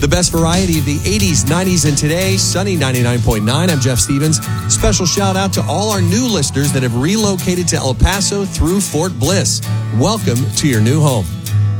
The best variety of the 80s, 90s, and today. Sunny 99.9. I'm Jeff Stevens. Special shout out to all our new listeners that have relocated to El Paso through Fort Bliss. Welcome to your new home.